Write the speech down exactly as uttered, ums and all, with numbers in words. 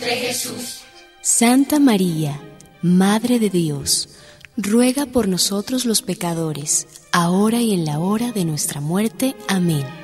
de Jesús. Santa María, Madre de Dios, ruega por nosotros los pecadores, ahora y en la hora de nuestra muerte. Amén.